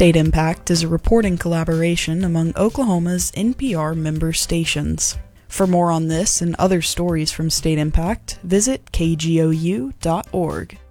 State Impact is a reporting collaboration among Oklahoma's NPR member stations. For more on this and other stories from State Impact, visit kgou.org.